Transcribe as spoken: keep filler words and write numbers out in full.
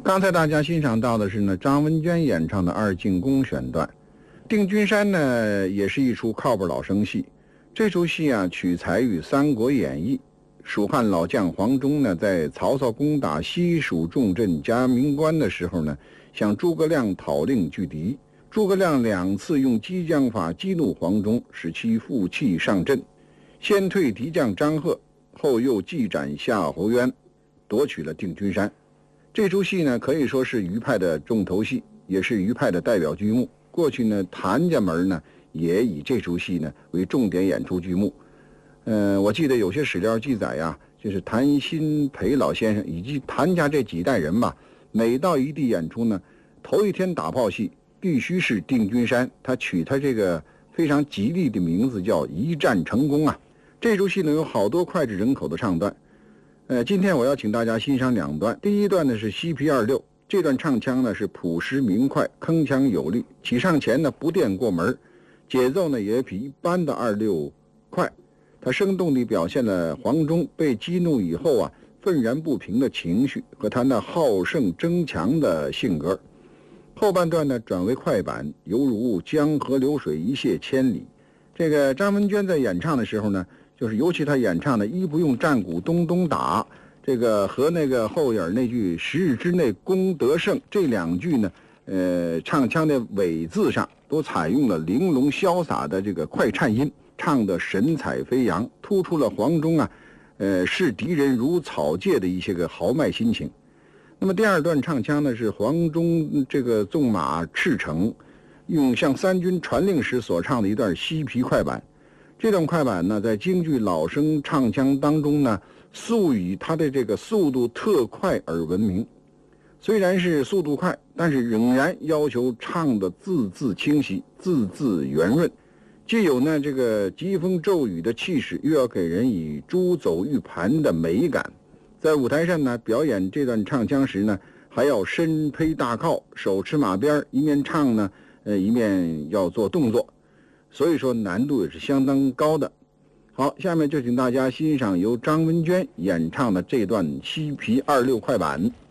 刚才大家欣赏到的是呢张文娟演唱的二进宫选段。定军山呢也是一出靠谱老生戏，这出戏啊取材于《三国演义》，蜀汉老将黄忠呢在曹操攻打西蜀重镇嘉明关的时候呢，向诸葛亮讨令拒敌。诸葛亮两次用激将法激怒黄忠，使其负气上阵，先退敌将张贺，后又继斩夏侯渊，夺取了定军山。这出戏呢可以说是余派的重头戏，也是余派的代表剧目。过去呢谭家门呢也以这出戏呢为重点演出剧目。呃，我记得有些史料记载呀，就是谭鑫培老先生以及谭家这几代人吧，每到一地演出呢，头一天打炮戏必须是定军山，他取他这个非常吉利的名字叫一战成功啊。这出戏呢有好多脍炙人口的唱段。呃，今天我要请大家欣赏两段。第一段呢是西皮二六，这段唱腔呢是朴实明快，铿锵有力，起唱前呢不垫过门，节奏呢也比一般的二六快。它生动地表现了黄忠被激怒以后啊愤然不平的情绪和他那好胜争强的性格。后半段呢转为快板，犹如江河流水一泻千里。这个张文娟在演唱的时候呢，就是尤其他演唱的一不用战鼓咚咚打，这个和那个后影那句十日之内功得胜这两句呢，呃，唱腔的尾字上都采用了玲珑潇洒的这个快颤音，唱得神采飞扬，突出了黄忠啊，呃，视敌人如草芥的一些个豪迈心情。那么第二段唱腔呢是黄忠这个纵马驰骋，用向三军传令时所唱的一段西皮快板。这段快板呢，在京剧老生唱腔当中呢，素以它的这个速度特快而闻名。虽然是速度快，但是仍然要求唱的字字清晰，字字圆润，既有呢这个疾风骤雨的气势，又要给人以珠走玉盘的美感。在舞台上呢，表演这段唱腔时呢，还要身披大靠，手持马鞭，一面唱呢，呃，一面要做动作。所以说难度也是相当高的。好，下面就请大家欣赏由张文娟演唱的这段西皮二六快板。